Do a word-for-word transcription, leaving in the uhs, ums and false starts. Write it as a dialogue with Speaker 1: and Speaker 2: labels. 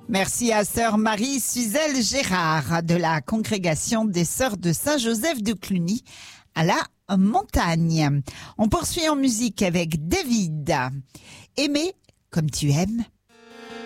Speaker 1: Merci à sœur Marie Suzel Gérard de la congrégation des sœurs de Saint-Joseph de Cluny à la montagne. On poursuit en musique avec David. Aimer comme tu aimes